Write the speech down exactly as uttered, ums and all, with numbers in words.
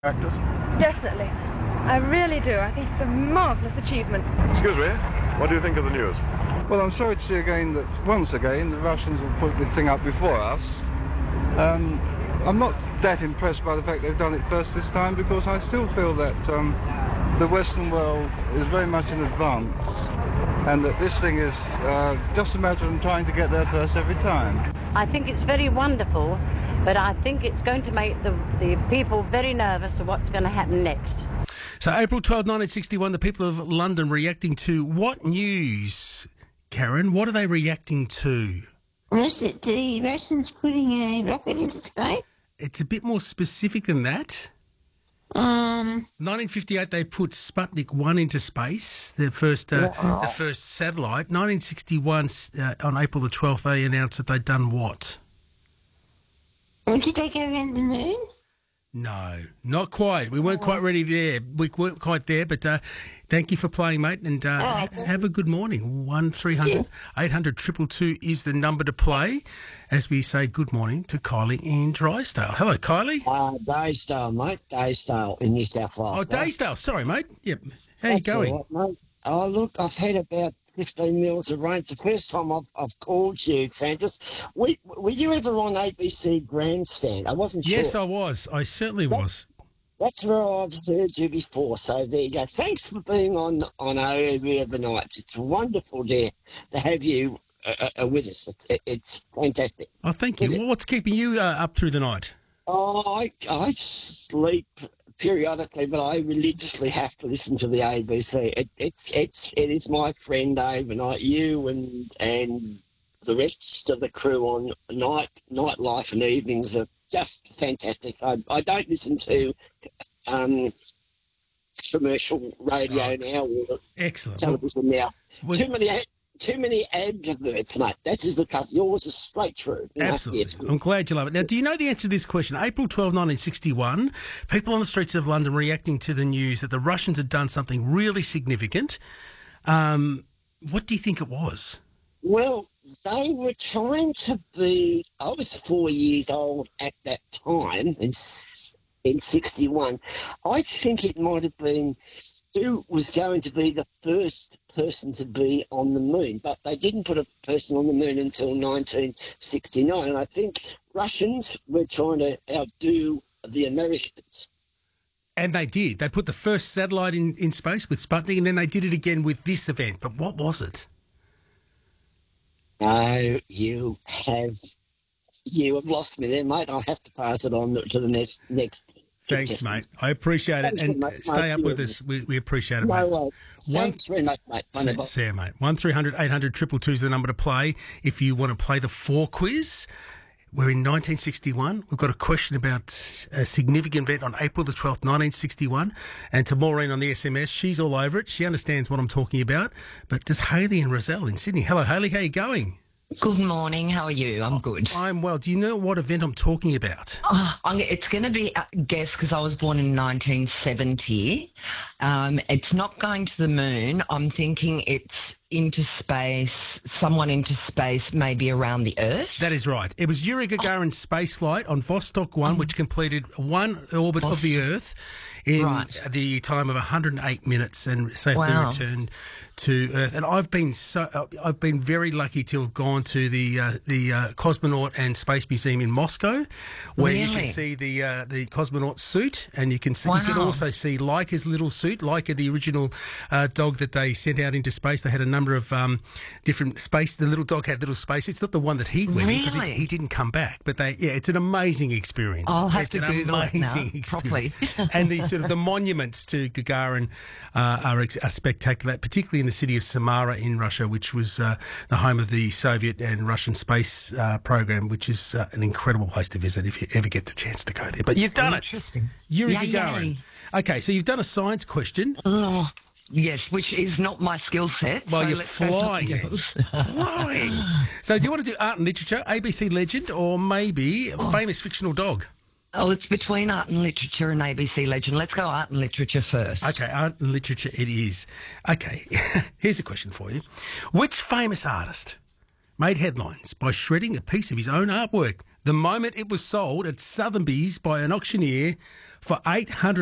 Practice? Definitely. I really do. I think it's a marvellous achievement. Excuse me, what do you think of the news? Well, I'm sorry to see again that, once again, the Russians have put the thing up before us. Um, I'm not that impressed by the fact they've done it first this time, because I still feel that um, the Western world is very much in advance, and that this thing is uh, just a matter of them trying to get there first every time. I think it's very wonderful, but I think it's going to make the, the people very nervous of what's going to happen next. So April twelfth, nineteen sixty-one, the people of London reacting to what news, Karen? What are they reacting to? Was it the Russians putting a rocket into space? It's a bit more specific than that. Um, nineteen fifty-eight, they put Sputnik one into space, their first, uh, the first satellite. nineteen sixty-one, uh, on April the twelfth, they announced that they'd done what? did they go around the moon? No, not quite. We weren't quite ready there. We weren't quite there, but uh, thank you for playing, mate, and uh, ha- have a good morning. one three hundred eight hundred two two two is the number to play as we say good morning to Kylie in Drysdale. Hello, Kylie. Uh, Daysdale, mate. Daysdale in New South Wales. Oh, Daysdale. Sorry, mate. Yep. How are you That's going? all right, mate. Oh, look, I've had about fifteen mils of rain. It's the first time I've, I've called you, Francis. Were, were you ever on A B C Grandstand? I wasn't sure. Yes, I was. I certainly was. That's where I've heard you before, so there you go. Thanks for being on on O B every night. It's wonderful to, to have you uh, uh, with us. It's, it's fantastic. Oh, thank you. Well, what's keeping you uh, up through the night? Oh, I, I sleep periodically, but I religiously have to listen to the A B C. It, it's it's it is my friend overnight. You and and the rest of the crew on night nightlife and evenings are just fantastic. I, I don't listen to um, commercial radio Oh, now or excellent. television now. Well- too many too many adverts, mate. That is the cut. Yours is straight through. You know? Absolutely. Yes. I'm glad you love it. Now, do you know the answer to this question? April twelfth, nineteen sixty-one, people on the streets of London reacting to the news that the Russians had done something really significant. Um, what do you think it was? Well, they were trying to be. I was four years old at that time in in sixty-one. I think it might have been who was going to be the first person to be on the moon, but they didn't put a person on the moon until nineteen sixty-nine. And I think Russians were trying to outdo the Americans. And they did. They put the first satellite in, in space with Sputnik, and then they did it again with this event. But what was it? No, you have you have lost me there, mate. I'll have to pass it on to the next next. Thanks, mate. I appreciate it. Thanks And very much, stay mate. up with us. We, we appreciate it, No mate. worries. One- Thanks very much, mate. Wonderful. See you, mate. one three hundred eight hundred two two two is the number to play if you want to play the four quiz. We're in nineteen sixty-one. We've got a question about a significant event on April the twelfth, nineteen sixty-one. And to Maureen on the S M S, she's all over it. She understands what I'm talking about. But does Hayley and Roselle in Sydney? Hello, Hayley. How are you going? Good morning. How are you? I'm good. I'm well. Do you know what event I'm talking about? Oh, I'm, it's going to be a guess because I was born in nineteen seventy. Um, it's not going to the moon. I'm thinking it's into space, someone into space, maybe around the Earth. That is right. It was Yuri Gagarin's space flight on Vostok one, which completed one orbit of the Earth in Right. the time of one hundred eight minutes and safely Wow. returned to Earth. And I've been so uh, I've been very lucky to have gone to the uh, the uh, Cosmonaut and Space Museum in Moscow, where you can Really? see the uh, the cosmonaut suit, and you can see, you can Wow. also see Laika's little suit, Laika, the original uh, dog that they sent out into space. They had a number of um, different space. The little dog had little space. It's not the one that he went in because Really? he, he didn't come back. But they, yeah, it's an amazing experience. I'll have it's to an Google it now, amazing properly. experience. And the sort of the monuments to Gagarin uh, are, ex- are spectacular, particularly in the city of Samara in Russia, which was uh, the home of the Soviet and Russian space uh, program, which is uh, an incredible place to visit if you ever get the chance to go there. But you've done it. Interesting. Yuri Yay, Gagarin. yay. Okay, so you've done a science question. Oh, yes, which is not my skill set. Well, so you're let's go flying. something else. Flying. So do you want to do art and literature, A B C legend, or maybe a famous fictional dog? Oh, it's between art and literature and A B C legend. Let's go art and literature first. Okay, art and literature it is. Okay, here's a question for you. Which famous artist made headlines by shredding a piece of his own artwork? the moment it was sold at Sotheby's by an auctioneer for eight hundred